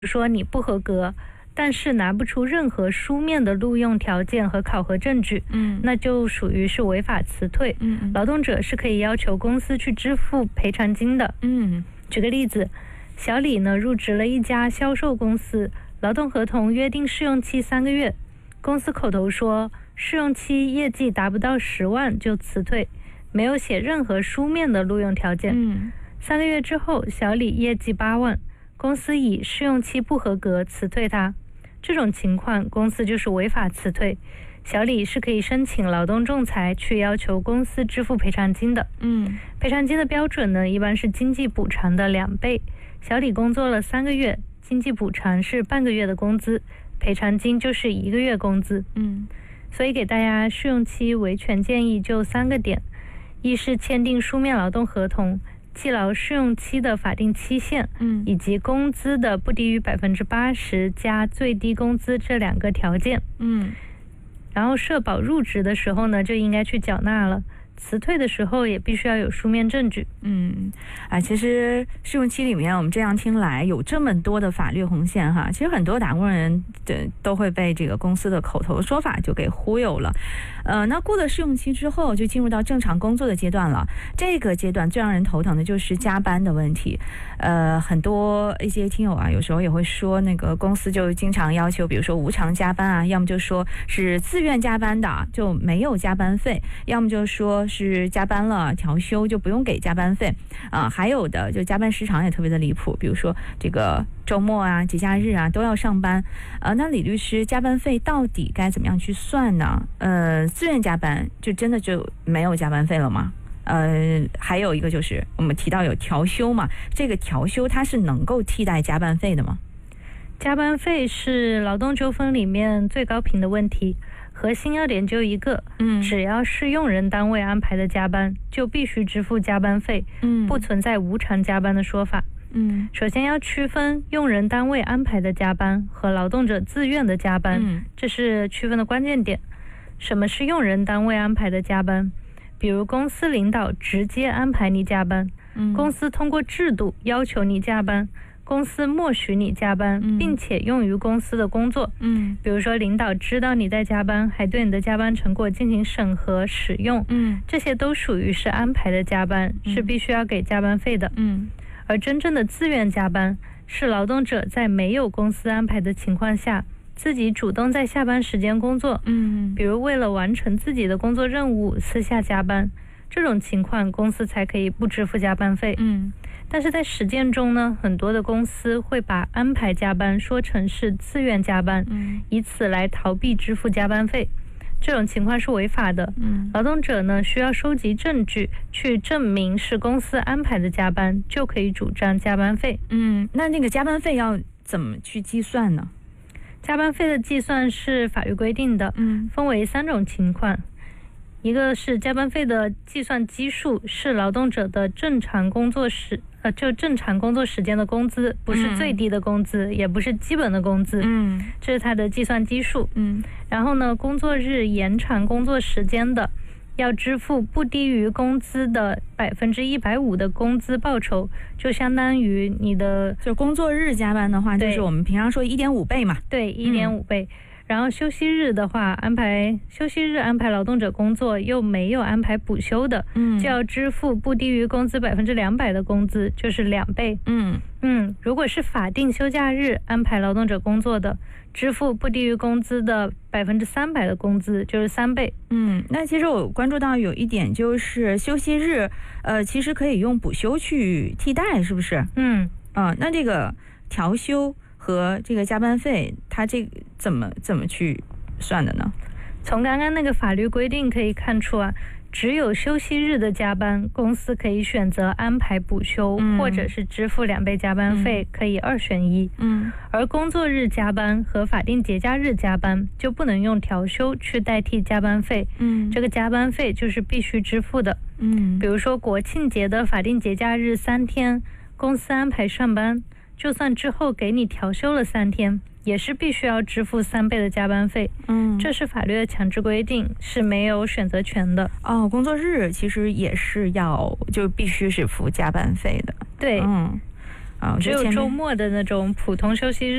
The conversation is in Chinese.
说你不合格，但是拿不出任何书面的录用条件和考核证据，那就属于是违法辞退。劳动者是可以要求公司去支付赔偿金的。举个例子，小李呢入职了一家销售公司，劳动合同约定试用期3个月，公司口头说试用期业绩达不到10万就辞退，没有写任何书面的录用条件。3个月之后，小李业绩8万，公司以试用期不合格辞退他。这种情况，公司就是违法辞退。小李是可以申请劳动仲裁去要求公司支付赔偿金的。赔偿金的标准呢，一般是经济补偿的2倍。小李工作了3个月，经济补偿是半个月的工资，赔偿金就是1个月工资。所以给大家试用期维权建议就3个点：一是签订书面劳动合同，记牢试用期的法定期限，以及工资的不低于80%加最低工资这2个条件。然后社保入职的时候呢，就应该去缴纳了。辞退的时候也必须要有书面证据。 其实试用期里面，我们这样听来有这么多的法律红线哈，其实很多打工人都会被这个公司的口头说法就给忽悠了。那过了试用期之后，就进入到正常工作的阶段了。这个阶段最让人头疼的就是加班的问题。很多一些听友啊，有时候也会说，那个公司就经常要求，比如说无偿加班啊，要么就说是自愿加班的就没有加班费，要么就说是加班了调休就不用给加班费还有的就加班时长也特别的离谱，比如说这个周末啊、节假日啊都要上班。那李律师，加班费到底该怎么样去算呢？自愿加班就真的就没有加班费了吗？还有一个就是我们提到有调休嘛，这个调休它是能够替代加班费的吗？ 加班费是劳动纠纷里面最高频的问题，核心要点就一个，只要是用人单位安排的加班，就必须支付加班费，不存在无偿加班的说法。首先要区分用人单位安排的加班和劳动者自愿的加班，这是区分的关键点。什么是用人单位安排的加班？比如公司领导直接安排你加班，公司通过制度要求你加班，公司默许你加班，并且用于公司的工作。比如说领导知道你在加班，还对你的加班成果进行审核使用，这些都属于是安排的加班，是必须要给加班费的。而真正的自愿加班是劳动者在没有公司安排的情况下，自己主动在下班时间工作，比如为了完成自己的工作任务私下加班，这种情况公司才可以不支付加班费。但是在实践中呢，很多的公司会把安排加班说成是自愿加班，以此来逃避支付加班费。这种情况是违法的。劳动者呢需要收集证据去证明是公司安排的加班，就可以主张加班费。 那个加班费要怎么去计算呢？ 加班费的计算是法律规定的，分为3种情况。一个是加班费的计算基数是劳动者的正常工作时间的工资，不是最低的工资，也不是基本的工资，这是它的计算基数。然后呢，工作日延长工作时间的，要支付不低于工资的150%的工资报酬，就相当于你的就工作日加班的话，就是我们平常说1.5倍嘛。 对，1.5倍。然后休息日的话，安排劳动者工作又没有安排补休的，就要支付不低于工资200%的工资，就是2倍。如果是法定休假日安排劳动者工作的，支付不低于工资的300%的工资，就是3倍。 那其实我关注到有一点就是休息日，其实可以用补休去替代，是不是？那这个调休和这个加班费，它这个怎么去算的呢？ 从刚刚那个法律规定可以看出啊，只有休息日的加班，公司可以选择安排补休，或者是支付2倍加班费，可以2选1。而工作日加班和法定节假日加班就不能用调休去代替加班费，这个加班费就是必须支付的。比如说国庆节的法定节假日3天，公司安排上班，就算之后给你调休了3天，也是必须要支付3倍的加班费。这是法律的强制规定，是没有选择权的。 工作日其实也是就必须是付加班费的。 对。 啊， 只有周末的那种普通休息日